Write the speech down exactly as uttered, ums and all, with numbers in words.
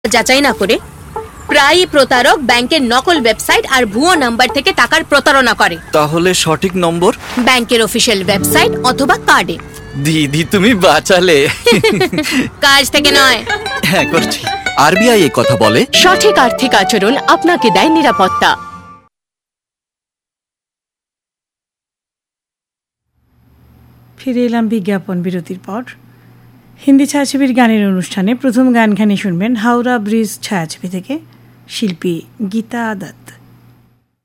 যাচাই না করে প্রায়ই প্রতারক ব্যাংকের নকল ওয়েবসাইট আর ভুয়ো নাম্বার থেকে টাকার প্রতারণা করে। তাহলে সঠিক নম্বর ব্যাংকের অফিসিয়াল ওয়েবসাইট অথবা কার্ডে। দিদি তুমি বাঁচালে। কাজ থেকে নয়। হ্যাঁ করছি। আরবিআই এই কথা বলে, সঠিক আর্থিক আচরণ আপনাকে দেয় নিরাপত্তা। ফিরে এলাম বিজ্ঞাপন বিরতির পর। হিন্দি ছায়াছবির গানের অনুষ্ঠানে প্রথম গানখানি শুনবেন হাওড়া ব্রিজ ছায়াছবি থেকে শিল্পী গীতা দত্ত।